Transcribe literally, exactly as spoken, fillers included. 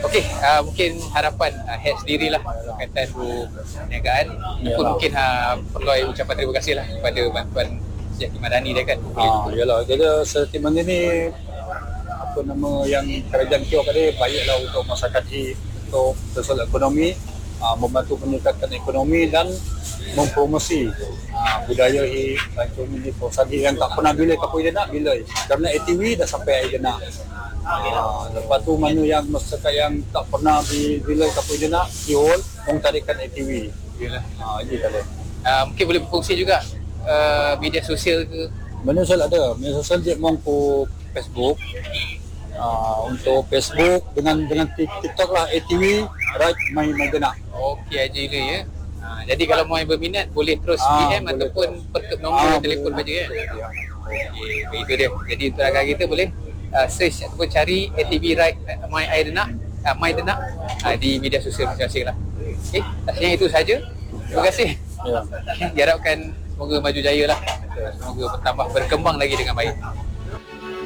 Okey, uh, mungkin harapan uh, head sendirilah berkaitan tu perniagaan. Pun mungkin uh, perlu ucapan terima kasih lah kepada bantuan Sejati Madani dia kan. Ah, yalah, jadi setiap ini apa nama yang kerajaan Kio tadi baiklah untuk masyarakat I, untuk sosial ekonomi, uh, membantu meningkatkan ekonomi dan mempromosi uh, budaya I, bantu ini perusahaan I yang tak pernah bila kapoi dia nak bila kerana A T V dah sampai dia nak. Uh, lepas tu mana yang masyarakat yang tak pernah bila kapoi dia nak Kiol orang tarikan A T V. Yalah. Ah, uh, ini tadi. Uh, mungkin boleh berfungsi juga uh, media sosial ke. Media sosial ada, media sosial dia mampu Facebook. Uh, untuk Facebook dengan dengan TikTok lah, A T V right main main kena. Okey aja dia ya. Ha, jadi kalau mau berminat boleh terus ah, P M boleh ataupun perkeb nombor ah, telefon boleh. saja ya. Okey, itu dia. Jadi untuk rakan kita boleh uh, search ataupun cari A T V Ride My Aidenak, uh, My Denak uh, di media sosial masing-masing lah. Okey, rasanya itu saja. Terima kasih. Ya. Diharapkan semoga maju jaya lah. Semoga bertambah berkembang lagi dengan baik.